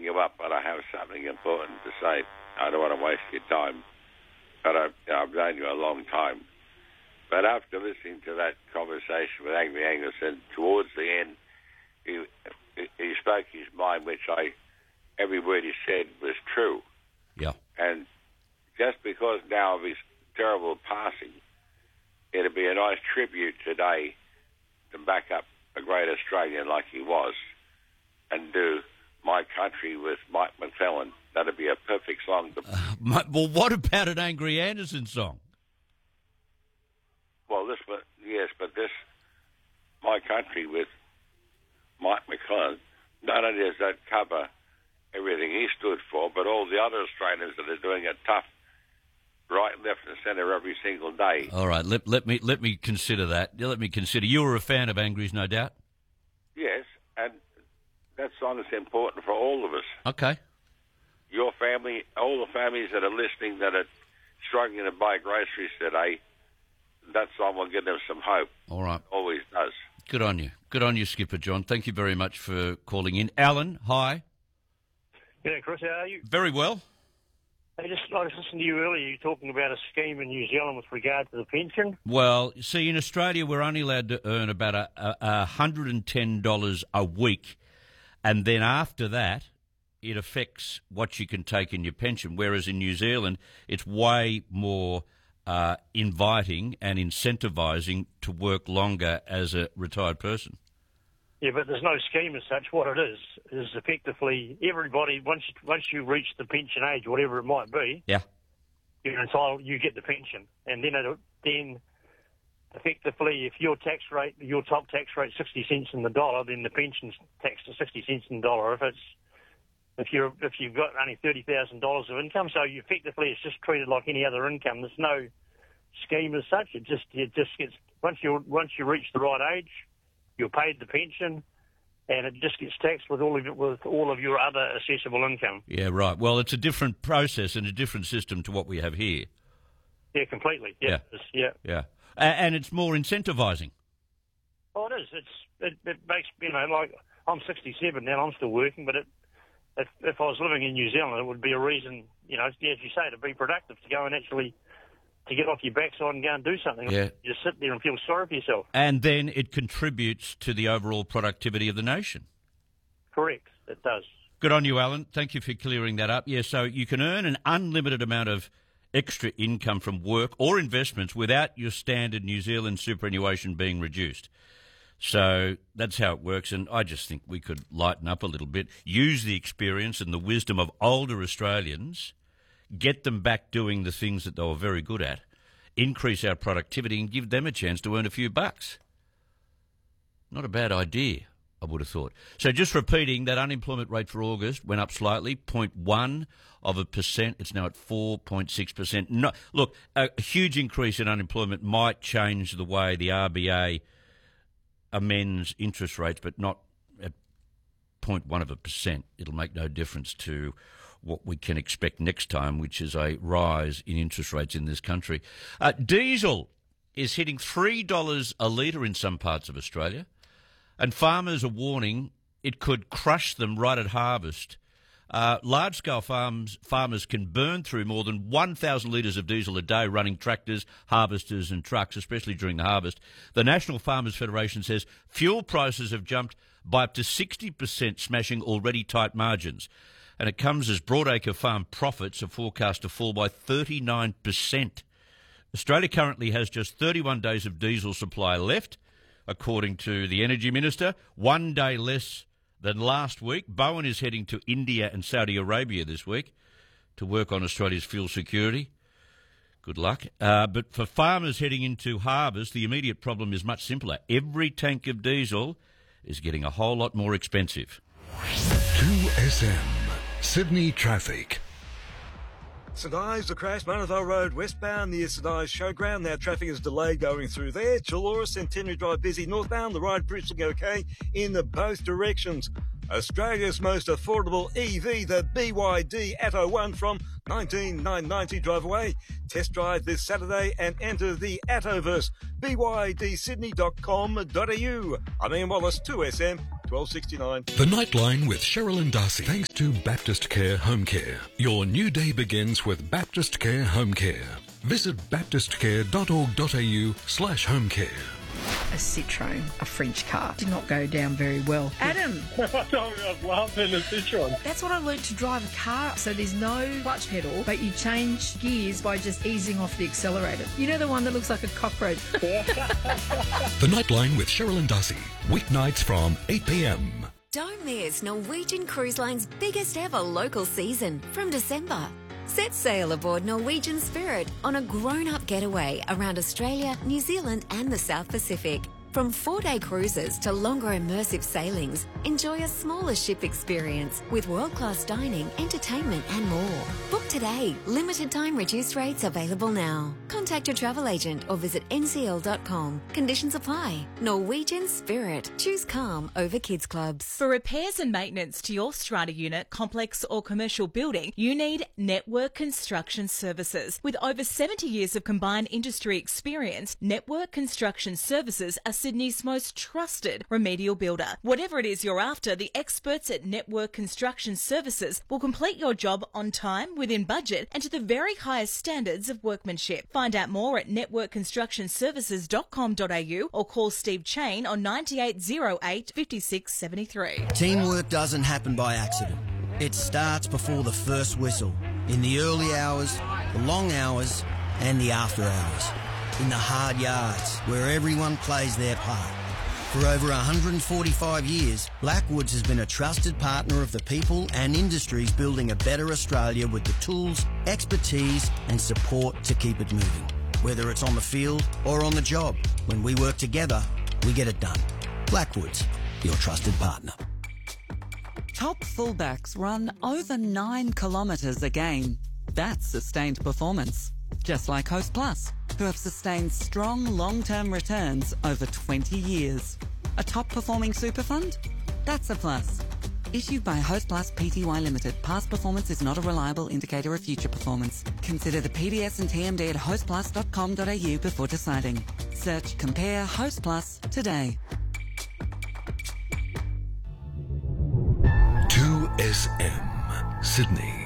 you up, but I have something important to say. I don't want to waste your time, but I've known you a long time. But after listening to that conversation with Angry Angus, towards the end, he spoke his mind, which every word he said was true. Yeah. And just because now of his terrible passing, it'd be a nice tribute today to back up a great Australian like he was and do My Country with Mike McClellan. That'd be a perfect song. Well, what about an Angry Anderson song? Well, but this My Country with Mike McClellan, not only does that cover everything he stood for, but all the other Australians that are doing it tough, right, left, and centre every single day. All right, let me consider that. Let me consider. You were a fan of Angry's, no doubt. Yes, and that song is important for all of us. Okay. Your family, all the families that are listening that are struggling to buy groceries today, that song will give them some hope. All right. Always does. Good on you. Good on you, Skipper John. Thank you very much for calling in. Alan, hi. Yeah, Chris, how are you? Very well. I just listened to you earlier. You were talking about a scheme in New Zealand with regard to the pension. Well, see, in Australia, we're only allowed to earn about $110 a week, and then after that, it affects what you can take in your pension, whereas in New Zealand, it's way more inviting and incentivising to work longer as a retired person. Yeah, but there's no scheme as such. What it is effectively everybody, once you reach the pension age, whatever it might be, yeah, you're entitled, you get the pension. And then effectively, if your top tax rate 60 cents in the dollar, then the pension's taxed at 60 cents in the dollar. If you've got only $30,000 of income, so effectively it's just treated like any other income. There's no scheme as such. It just gets once you reach the right age, you're paid the pension, and it just gets taxed with all of your other assessable income. Yeah, right. Well, it's a different process and a different system to what we have here. Yeah, completely. Yeah. Yeah. And it's more incentivising. Oh, it is. It makes, like I'm 67 now, I'm still working, but if I was living in New Zealand, it would be a reason, as you say, to be productive, to go and actually to get off your backside and go and do something. Yeah. Just sit there and feel sorry for yourself. And then it contributes to the overall productivity of the nation. Correct, it does. Good on you, Alan. Thank you for clearing that up. Yeah, so you can earn an unlimited amount of extra income from work or investments without your standard New Zealand superannuation being reduced. So that's how it works, and I just think we could lighten up a little bit, use the experience and the wisdom of older Australians, get them back doing the things that they were very good at, increase our productivity and give them a chance to earn a few bucks. Not a bad idea, I would have thought. So just repeating, that unemployment rate for August went up slightly, 0.1%. It's now at 4.6%. No, look, a huge increase in unemployment might change the way the RBA amends interest rates, but not at 0.1%. It'll make no difference to what we can expect next time, which is a rise in interest rates in this country. Diesel is hitting $3 a litre in some parts of Australia, and farmers are warning it could crush them right at harvest. Large-scale farmers can burn through more than 1,000 litres of diesel a day running tractors, harvesters and trucks, especially during the harvest. The National Farmers Federation says fuel prices have jumped by up to 60%, smashing already tight margins. And it comes as Broadacre Farm profits are forecast to fall by 39%. Australia currently has just 31 days of diesel supply left, according to the Energy Minister, 1 day less than last week. Bowen is heading to India and Saudi Arabia this week to work on Australia's fuel security. Good luck. But for farmers heading into harvest, the immediate problem is much simpler. Every tank of diesel is getting a whole lot more expensive. 2SM, Sydney traffic. St Ives, a crash, Marnevale Road westbound near St Ives Showground. Now traffic is delayed going through there. Chilora, Centenary Drive busy northbound. The ride bridging okay in both directions. Australia's most affordable EV, the BYD Atto 1 from 19,990 drive away. Test drive this Saturday and enter the Attoverse. BYDSydney.com.au. I'm Ian Wallace, 2SM, 1269. The Nightline with Cheryl and Darcy. Thanks to Baptist Care Home Care. Your new day begins with Baptist Care Home Care. Visit baptistcare.org.au/home care. A Citroen, a French car, did not go down very well. Adam! I love in a Citroen. That's what I learnt to drive a car. So there's no clutch pedal, but you change gears by just easing off the accelerator. You know the one that looks like a cockroach? The Nightline with Cheryl and Darcy. Weeknights from 8 p.m. Don't miss Norwegian Cruise Line's biggest ever local season from December. Set sail aboard Norwegian Spirit on a grown-up getaway around Australia, New Zealand and the South Pacific. From 4-day cruises to longer immersive sailings, enjoy a smaller ship experience with world-class dining, entertainment and more. Book today. Limited time reduced rates available now. Contact your travel agent or visit ncl.com. Conditions apply. Norwegian Spirit. Choose calm over kids clubs. For repairs and maintenance to your strata unit, complex or commercial building, you need Network Construction Services. With over 70 years of combined industry experience, Network Construction Services are Sydney's most trusted remedial builder. Whatever it is you're after, the experts at Network Construction Services will complete your job on time, within budget, and to the very highest standards of workmanship. Find out more at networkconstructionservices.com.au or call Steve Chain on 9808 5673. Teamwork doesn't happen by accident. It starts before the first whistle, in the early hours, the long hours, and the after hours. In the hard yards, where everyone plays their part. For over 145 years, Blackwoods has been a trusted partner of the people and industries building a better Australia with the tools, expertise and support to keep it moving. Whether it's on the field or on the job, when we work together, we get it done. Blackwoods, your trusted partner. Top fullbacks run over 9 kilometres a game. That's sustained performance. Just like Host Plus, who have sustained strong long-term returns over 20 years. A top-performing super fund? That's a plus. Issued by Host Plus Pty Limited. Past performance is not a reliable indicator of future performance. Consider the PDS and TMD at hostplus.com.au before deciding. Search Compare Host Plus today. 2SM Sydney.